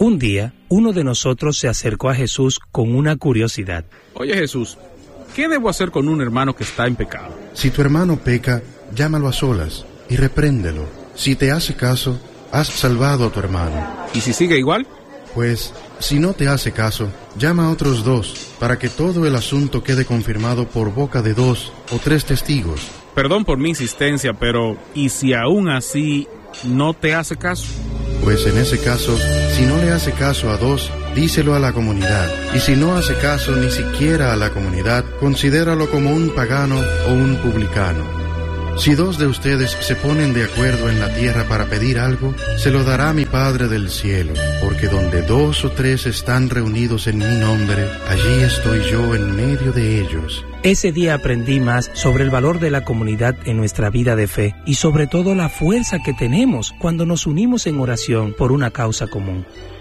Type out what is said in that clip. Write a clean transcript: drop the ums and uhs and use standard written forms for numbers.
Un día, uno de nosotros se acercó a Jesús con una curiosidad. Oye Jesús, ¿qué debo hacer con un hermano que está en pecado? Si tu hermano peca, llámalo a solas y repréndelo. Si te hace caso, has salvado a tu hermano. ¿Y si sigue igual? Pues, si no te hace caso, llama a otros 2, para que todo el asunto quede confirmado por boca de 2 o 3 testigos. Perdón por mi insistencia, pero ¿y si aún así no te hace caso? Pues en ese caso, si no le hace caso a 2, díselo a la comunidad. Y si no hace caso ni siquiera a la comunidad, considéralo como un pagano o un publicano. Si 2 de ustedes se ponen de acuerdo en la tierra para pedir algo, se lo dará mi Padre del cielo, porque donde 2 o 3 están reunidos en mi nombre, allí estoy yo en medio de ellos. Ese día aprendí más sobre el valor de la comunidad en nuestra vida de fe y sobre todo la fuerza que tenemos cuando nos unimos en oración por una causa común.